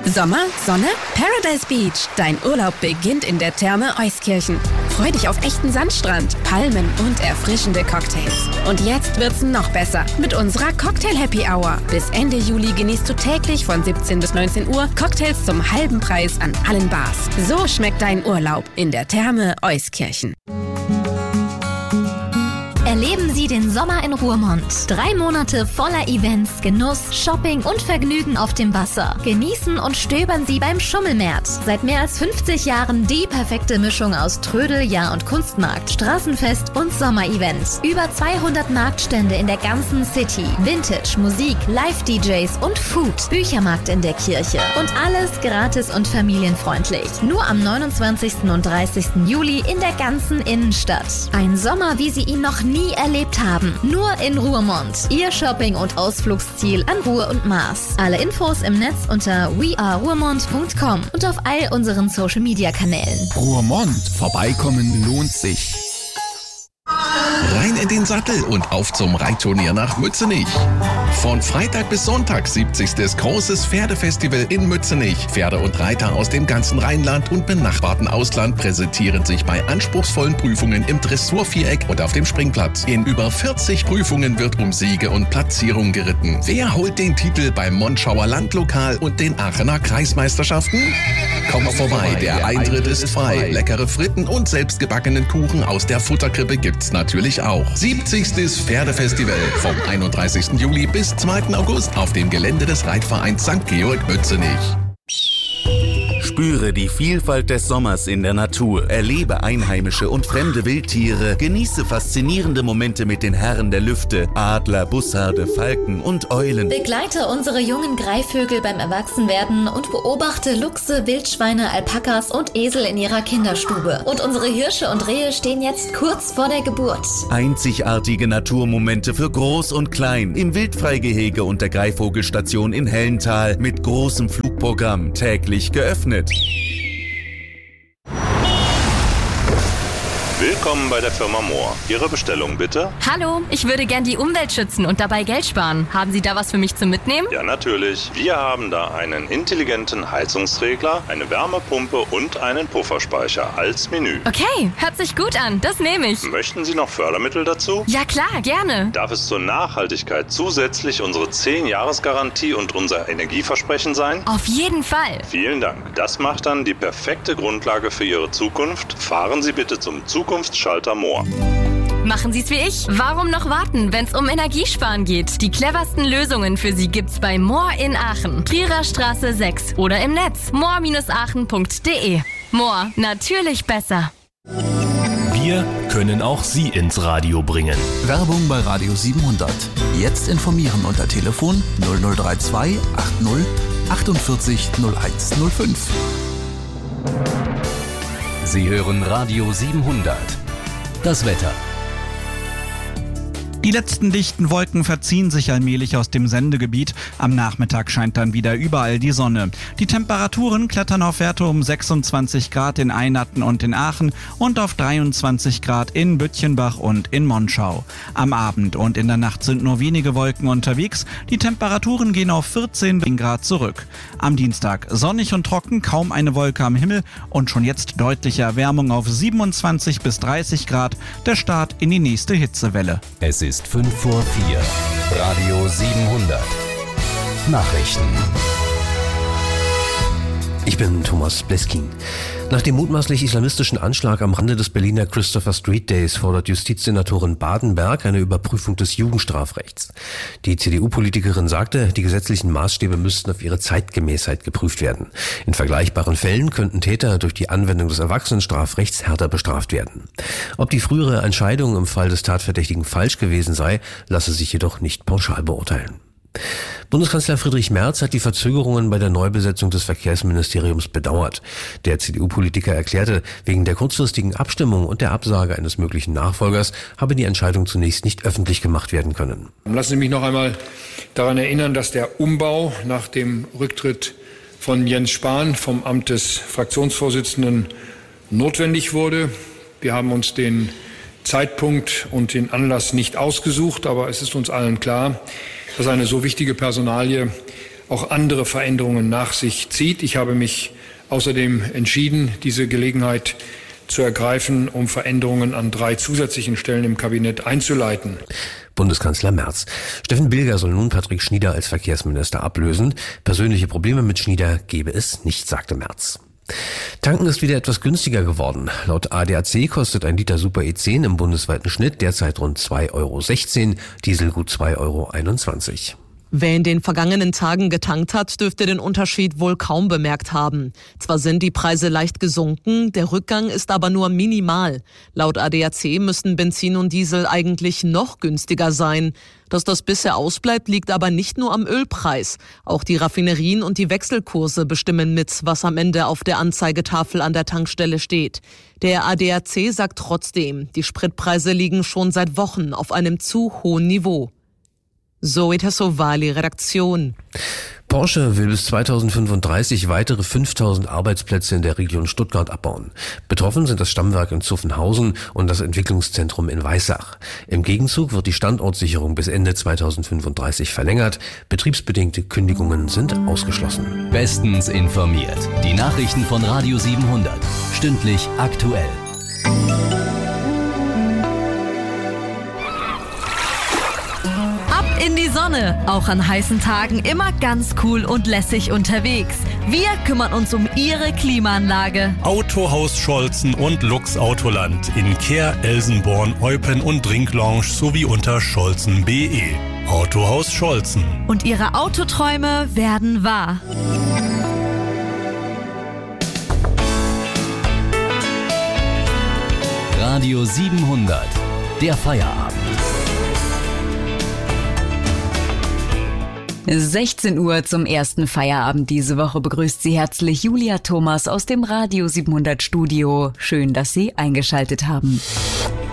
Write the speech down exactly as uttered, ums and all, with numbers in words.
Sommer, Sonne, Paradise Beach. Dein Urlaub beginnt in der Therme Euskirchen. Freu dich auf echten Sandstrand, Palmen und erfrischende Cocktails. Und jetzt wird's noch besser mit unserer Cocktail Happy Hour. Bis Ende Juli genießt du täglich von siebzehn bis neunzehn Uhr Cocktails zum halben Preis an allen Bars. So schmeckt dein Urlaub in der Therme Euskirchen. Erleben Sie den Sommer in Ruhrmond. Drei Monate voller Events, Genuss, Shopping und Vergnügen auf dem Wasser. Genießen und stöbern Sie beim Schummelmärt. Seit mehr als fünfzig Jahren die perfekte Mischung aus Trödel, Jahr- und Kunstmarkt, Straßenfest und Sommerevents. Über zweihundert Marktstände in der ganzen City. Vintage, Musik, Live-D Js und Food. Büchermarkt in der Kirche. Und alles gratis und familienfreundlich. Nur am neunundzwanzigsten und dreißigsten Juli in der ganzen Innenstadt. Ein Sommer, wie Sie ihn noch nie erlebt haben. Nur in Ruhrmond. Ihr Shopping- und Ausflugsziel an Ruhr und Maas. Alle Infos im Netz unter we are ruhrmond punkt com und auf all unseren Social-Media-Kanälen. Ruhrmond. Vorbeikommen lohnt sich. Rein in den Sattel und auf zum Reitturnier nach Mützenich. Von Freitag bis Sonntag siebzigstes großes Pferdefestival in Mützenich. Pferde und Reiter aus dem ganzen Rheinland und benachbarten Ausland präsentieren sich bei anspruchsvollen Prüfungen im Dressurviereck und auf dem Springplatz. In über vierzig Prüfungen wird um Siege und Platzierung geritten. Wer holt den Titel beim Monschauer Landlokal und den Aachener Kreismeisterschaften? Kommt vorbei, der Eintritt ist frei. Leckere Fritten und selbstgebackenen Kuchen aus der Futterkrippe gibt's natürlich auch. siebzigstes Pferdefestival vom einunddreißigsten Juli bis zweiten August auf dem Gelände des Reitvereins Sankt Georg Mützenich. Spüre die Vielfalt des Sommers in der Natur, erlebe einheimische und fremde Wildtiere, genieße faszinierende Momente mit den Herren der Lüfte, Adler, Bussarde, Falken und Eulen. Begleite unsere jungen Greifvögel beim Erwachsenwerden und beobachte Luchse, Wildschweine, Alpakas und Esel in ihrer Kinderstube. Und unsere Hirsche und Rehe stehen jetzt kurz vor der Geburt. Einzigartige Naturmomente für Groß und Klein im Wildfreigehege und der Greifvogelstation in Hellental mit großem Flugprogramm, täglich geöffnet. Willkommen bei der Firma Mohr. Ihre Bestellung bitte? Hallo, ich würde gern die Umwelt schützen und dabei Geld sparen. Haben Sie da was für mich zum Mitnehmen? Ja, natürlich. Wir haben da einen intelligenten Heizungsregler, eine Wärmepumpe und einen Pufferspeicher als Menü. Okay, hört sich gut an. Das nehme ich. Möchten Sie noch Fördermittel dazu? Ja klar, gerne. Darf es zur Nachhaltigkeit zusätzlich unsere zehn-Jahres-Garantie und unser Energieversprechen sein? Auf jeden Fall. Vielen Dank. Das macht dann die perfekte Grundlage für Ihre Zukunft. Fahren Sie bitte zum Zukunftsschalter Mohr. Machen Sie es wie ich. Warum noch warten, wenn es um Energiesparen geht? Die cleversten Lösungen für Sie gibt's bei Mohr in Aachen. Trierer Straße sechs oder im Netz mohr Bindestrich aachen punkt de. Mohr, natürlich besser. Wir können auch Sie ins Radio bringen. Werbung bei Radio siebenhundert. Jetzt informieren unter Telefon null null drei zwei achtzig achtundvierzig null eins null fünf. Sie hören Radio siebenhundert. Das Wetter. Die letzten dichten Wolken verziehen sich allmählich aus dem Sendegebiet. Am Nachmittag scheint dann wieder überall die Sonne. Die Temperaturen klettern auf Werte um sechsundzwanzig Grad in Einatten und in Aachen und auf dreiundzwanzig Grad in Bütchenbach und in Monschau. Am Abend und in der Nacht sind nur wenige Wolken unterwegs. Die Temperaturen gehen auf vierzehn Grad zurück. Am Dienstag sonnig und trocken, kaum eine Wolke am Himmel und schon jetzt deutliche Erwärmung auf siebenundzwanzig bis dreißig Grad. Der Start in die nächste Hitzewelle. Es ist fünf vor vier. Radio siebenhundert. Nachrichten. Ich bin Thomas Bleskin. Nach dem mutmaßlich islamistischen Anschlag am Rande des Berliner Christopher Street Days fordert Justizsenatorin Badenberg eine Überprüfung des Jugendstrafrechts. Die C D U-Politikerin sagte, die gesetzlichen Maßstäbe müssten auf ihre Zeitgemäßheit geprüft werden. In vergleichbaren Fällen könnten Täter durch die Anwendung des Erwachsenenstrafrechts härter bestraft werden. Ob die frühere Entscheidung im Fall des Tatverdächtigen falsch gewesen sei, lasse sich jedoch nicht pauschal beurteilen. Bundeskanzler Friedrich Merz hat die Verzögerungen bei der Neubesetzung des Verkehrsministeriums bedauert. Der C D U-Politiker erklärte, wegen der kurzfristigen Abstimmung und der Absage eines möglichen Nachfolgers habe die Entscheidung zunächst nicht öffentlich gemacht werden können. Lassen Sie mich noch einmal daran erinnern, dass der Umbau nach dem Rücktritt von Jens Spahn vom Amt des Fraktionsvorsitzenden notwendig wurde. Wir haben uns den Zeitpunkt und den Anlass nicht ausgesucht, aber es ist uns allen klar, dass eine so wichtige Personalie auch andere Veränderungen nach sich zieht. Ich habe mich außerdem entschieden, diese Gelegenheit zu ergreifen, um Veränderungen an drei zusätzlichen Stellen im Kabinett einzuleiten. Bundeskanzler Merz. Steffen Bilger soll nun Patrick Schnieder als Verkehrsminister ablösen. Persönliche Probleme mit Schnieder gebe es nicht, sagte Merz. Tanken ist wieder etwas günstiger geworden. Laut A D A C kostet ein Liter Super E zehn im bundesweiten Schnitt derzeit rund zwei Euro sechzehn, Diesel gut zwei Euro einundzwanzig. Wer in den vergangenen Tagen getankt hat, dürfte den Unterschied wohl kaum bemerkt haben. Zwar sind die Preise leicht gesunken, der Rückgang ist aber nur minimal. Laut A D A C müssten Benzin und Diesel eigentlich noch günstiger sein. Dass das bisher ausbleibt, liegt aber nicht nur am Ölpreis. Auch die Raffinerien und die Wechselkurse bestimmen mit, was am Ende auf der Anzeigetafel an der Tankstelle steht. Der A D A C sagt trotzdem, die Spritpreise liegen schon seit Wochen auf einem zu hohen Niveau. Zoe Tassovali, Redaktion. Porsche will bis zweitausendfünfunddreißig weitere fünftausend Arbeitsplätze in der Region Stuttgart abbauen. Betroffen sind das Stammwerk in Zuffenhausen und das Entwicklungszentrum in Weissach. Im Gegenzug wird die Standortsicherung bis Ende zweitausendfünfunddreißig verlängert. Betriebsbedingte Kündigungen sind ausgeschlossen. Bestens informiert. Die Nachrichten von Radio siebenhundert. Stündlich aktuell. In die Sonne, auch an heißen Tagen immer ganz cool und lässig unterwegs. Wir kümmern uns um Ihre Klimaanlage. Autohaus Scholzen und Lux Autoland in Kehr, Elsenborn, Eupen und Drinklounge sowie unter scholzen punkt de. Autohaus Scholzen. Und Ihre Autoträume werden wahr. Radio siebenhundert, der Feierabend. sechzehn Uhr zum ersten Feierabend diese Woche begrüßt Sie herzlich Julia Thomas aus dem Radio siebenhundert Studio. Schön, dass Sie eingeschaltet haben.